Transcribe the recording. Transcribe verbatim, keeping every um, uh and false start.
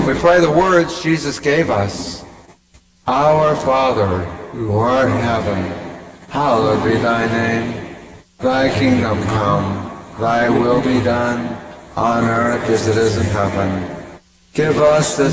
we pray the words Jesus gave us. Our Father, who art in heaven, hallowed be thy name. Thy kingdom come, thy will be done, on earth as it is in heaven. Give us this